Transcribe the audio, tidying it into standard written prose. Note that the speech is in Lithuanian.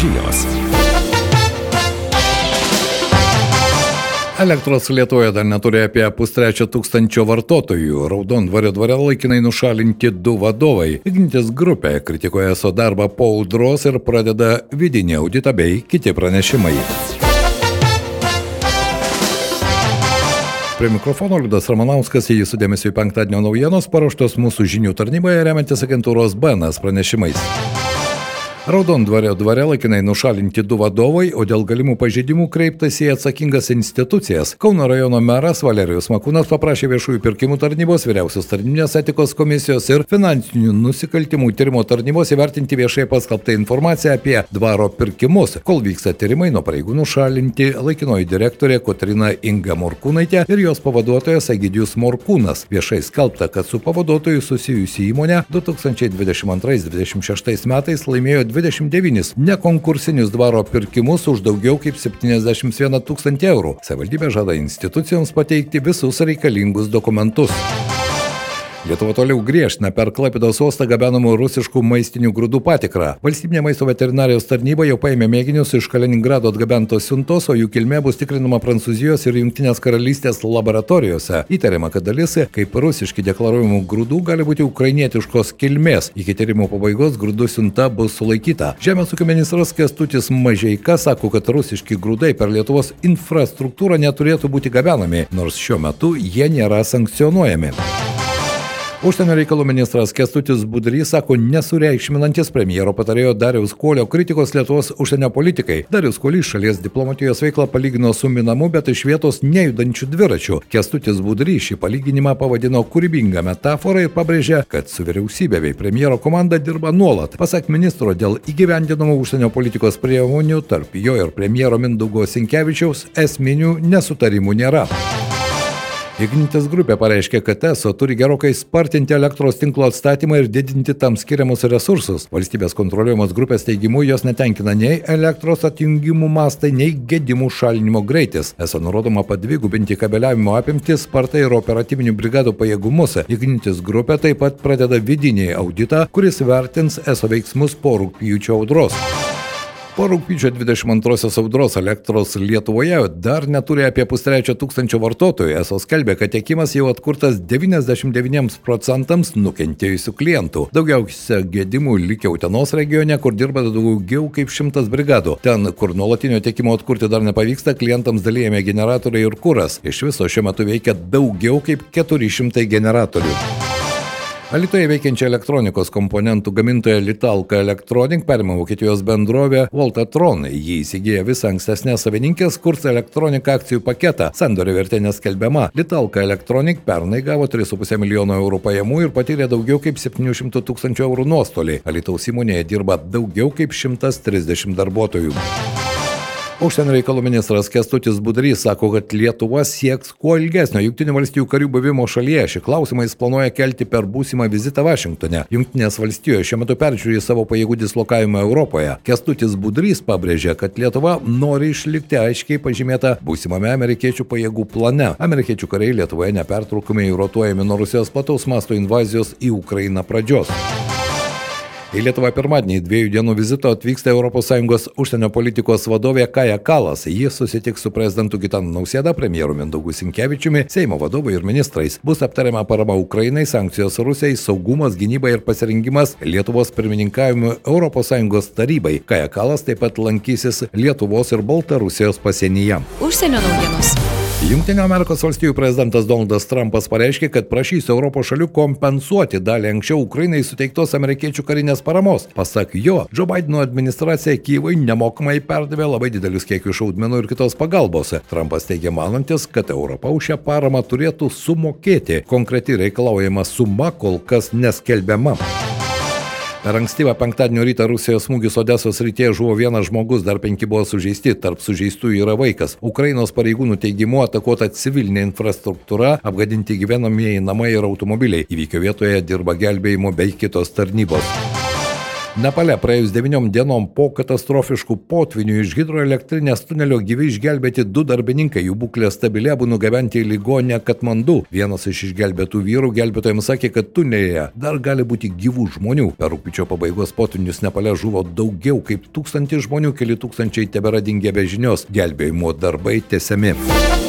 žinios. Elektros Lietuvoje dar neturi apie 5,3 vartotojų. Raudondvario dvare laikinai nušalinti 2 vadovai. Ignitis grupė kritikuoja ESO darbą po audros ir pradeda vidinį auditą bei kiti pranešimai. Prie mikrofono Liudas Ramanauskas, jūsų dėmesio į penktadienio naujienos paruoštos mūsų žinių tarnyboje remiantis agentūros BNS pranešimais. Raudondvario dvare laikinai nušalinti 2 vadovai, o dėl galimų pažeidimų kreiptasi į atsakingas institucijas. Kauno rajono meras Valerijus Makūnas paprašė viešųjų pirkimų tarnybos, vyriausios tarnybinės etikos komisijos ir finansinių nusikaltimų tyrimo tarnybos įvertinti viešai paskelbtą informaciją apie dvaro pirkimus. Kol vyksta tyrimai, nuo pareigų nušalinti laikinoji direktorė Kotryna Inga Morkūnaitė ir jos pavaduotojas Egidijus Morkūnas. Viešai skelbta, kad su pavaduotoju susijusi įmonė 2022-2026 metais laimėjo 29 nekonkursinius dvaro pirkimus už daugiau kaip 71 000 eurų. Savivaldybė žada institucijoms pateikti visus reikalingus dokumentus. Lietuva toliau griežtina per Klaipėdos uostą gabenamų rusiškų maistinių grūdų patikrą. Valstybinė maisto veterinarijos tarnyba jau paėmė mėginius iš Kaliningrado atgabentos siuntos, o jų kilmė bus tikrinama Prancūzijos ir Jungtinės karalystės laboratorijose. Įtariama, kad dalis kaip rusiški deklaruojamų grūdų gali būti ukrainietiškos kilmės. Iki tyrimo pabaigos grūdų siunta bus sulaikyta. Žemės ūkio ministras Kęstutis Mažeika sako, kad rusiški grūdai per Lietuvos infrastruktūrą neturėtų būti gabenami, nors šiuo metu jie nėra sankcionuojami. Užsienio reikalų ministras Kęstutis Budrys sako nesureikšminantis premjero patarėjo Dariaus Kuolio kritikos Lietuvos užsienio politikai. Darius Kuolys šalies diplomatijos veiklą palygino su minamu, bet iš vietos nejudančių dviračių. Kęstutis Budrys šį palyginimą pavadino kūrybingą metaforą ir pabrėžė, kad su vyriausybė bei premjero komanda dirba nuolat. Pasak ministro, dėl įgyvendinamų užsienio politikos priemonių tarp jo ir premjero Mindaugo Sinkevičiaus esminių nesutarimų nėra. Ignitis grupė pareiškė, kad ESO turi gerokai spartinti elektros tinklo atstatymą ir didinti tam skiriamus resursus. Valstybės kontroliuojamos grupės teigimu jos netenkina nei elektros atjungimų mastai, nei gedimų šalinimo greitis. ESO nurodoma padvigubinti kabeliavimo apimtis, spartai ir operatyvinių brigadų pajėgumus. Ignitis grupė taip pat pradeda vidinį auditą, kuris vertins ESO veiksmus po rugpjūčio audros. Po rugpjūčio 22-osios audros elektros Lietuvoje dar neturi apie 5,3 vartotojų. ESO skelbia, kad tiekimas jau atkurtas 99% nukentėjusių klientų. Daugiausia gedimų likę Utenos regione, kur dirba daugiau kaip 100 brigadų. Ten, kur nuolatinio tiekimo atkurti dar nepavyksta, klientams dalijami generatoriai ir kuras. Iš viso šiuo metu veikia daugiau kaip 400 generatorių. Alytuje veikiančia elektronikos komponentų gamintoja Litalka Electronic perima Vokietijos bendrovė Voltatron. Jį įsigiję visą ankstesnę savininkės kurs Electronic akcijų paketą. Sandorio vertė neskelbiama. Litalka Electronic pernai gavo 3,5 milijono eurų pajamų ir patyrė daugiau kaip 700 000 eurų nuostolį. Alytaus įmonėje dirba daugiau kaip 130 darbuotojų. Užsienio reikalų ministras Kęstutis Budrys sako, kad Lietuva sieks kuo ilgesnio Jungtinių valstijų karių buvimo šalyje. Šį klausimą jis planuoja kelti per būsimą vizitą Vašingtone. Jungtinės valstijos šiuo metu peržiūri savo pajėgų dislokavimą Europoje. Kęstutis Budrys pabrėžė, kad Lietuva nori išlikti aiškiai pažymėta būsimame amerikiečių pajėgų plane. Amerikiečių kariai Lietuvoje nepertraukiamai rotuojami nuo Rusijos plataus masto invazijos į Ukrainą pradžios. Į Lietuvą pirmadienį 2 dienų vizito atvyksta ES užsienio politikos vadovė Kaja Kallas. Jis susitiks su prezidentu Gitanu Nausėda, premjeru Mindaugu Sinkevičiumi, Seimo vadovu ir ministrais. Bus aptariama parama Ukrainai, sankcijos Rusijai, saugumas, gynyba ir pasirengimas Lietuvos pirmininkavimui ES tarybai. Kaja Kallas taip pat lankysis Lietuvos ir Baltarusijos pasienyje. Užsienio naujienos. Jungtinių Amerikos valstijų prezidentas Donaldas Trumpas pareiškė, kad prašys Europos šalių kompensuoti dalį anksčiau Ukrainai suteiktos amerikiečių karinės paramos. Pasak jo, Joe Bideno administracija Kyjivui nemokamai perdavė labai didelius kiekius šaudmenų ir kitos pagalbos. Trumpas teigė manantis, kad Europa už šią paramą turėtų sumokėti. Konkreti reikalaujama suma kol kas neskelbiama. Per ankstyvą penktadienio rytą Rusijos smūgis Odesos srityje žuvo 1 žmogus, dar 5 buvo sužeisti, tarp sužeistųjų yra vaikas. Ukrainos pareigūnų teigimu atakuota civilinė infrastruktūra, apgadinti gyvenamieji namai ir automobiliai. Įvykio vietoje dirba gelbėjimo bei kitos tarnybos. Nepale praėjus 9 dienom po katastrofiškų potvinių iš hidroelektrinės tunelio gyvi išgelbėti 2 darbininkai, jų būklė stabili, abu nugabenti į ligoninę Katmandu. Vienas iš išgelbėtų vyrų gelbėtojams sakė, kad tunelėje dar gali būti gyvų žmonių. Per rugpjūčio pabaigos potvinius Nepale žuvo daugiau kaip 1000 žmonių, keli tūkstančiai tebėra dingę be žinios. Gelbėjimo darbai tęsiami.